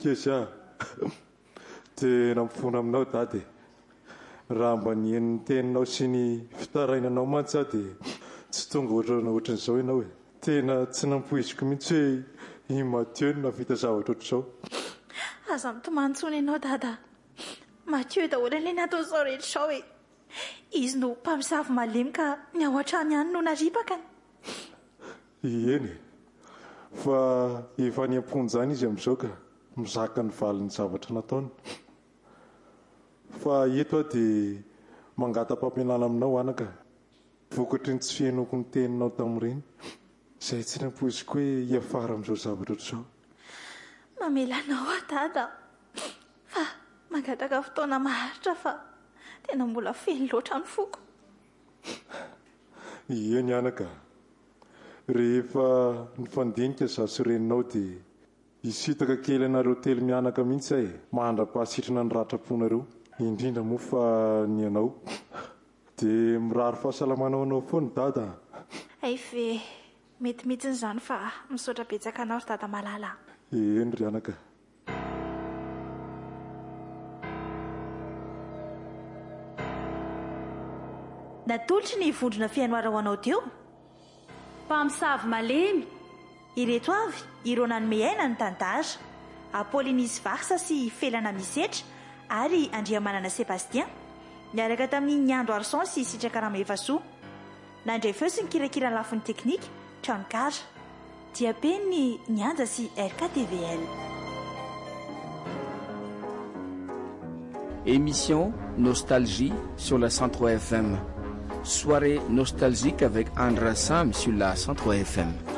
keza tena mifona aminao dady raha mba nien'ny teninao sy ny fitarainanao mantsy dia tsy tonga ohatran'izao ianao hoe tena tsy nampoiziko mihitsy hoe Mathieu no navita zavatra ohatr'izao. Aza mitomantsony ianao dada. Mathieu daholo ilay natao izao rehetra izao hoe izy no mpamosavy malemy ka ny ao an-trano ihany no naripaka. Eny fa efa ny amponjany izy amin'izao ka mizaka ny valin'ny zavatra nataony. Fa eto dia mangata-pampianana aminao anaka vokatry ny tsy fihainoko ny teninao tamin'ireny izay tsy nampoiziko hoe hiafara amin'izao zavatra ohatr'izao. Mamelanao dada fa mangataka fotoana maharitra fa tena mbola feno loatra ny foko. Eny anaka rehefa nifandinika zaho sy reninao dia hisitaka kely anareo telo mianaka mihitsy ahy mandra-pahasitrana ny ratraponareo indrindra moa fa ny anao dia mirary fahasalamanao anao foana dada. Ay fe mety mihitsy izany fa misaotra betsaka anao ry dada malala. Eny ry anaka. Natolotry ny vondrona fianoara ho anao teo mpamosavy malemy. Ireto avy ireo nanome aina ny tantara: Apollinisy Varsa sy Felana Misetra ary Andriamanana Sebastien niaraka tamin'ny Niando Arson sy Sitrakarama Efasoa. Nandray feo sy nikirakira lafiny teknika Trankara dia peniny Nianja sy RKTVL. Émission Nostalgie sur la 103 FM. Soirée nostalgique avec Andra Sam sur la 103 FM.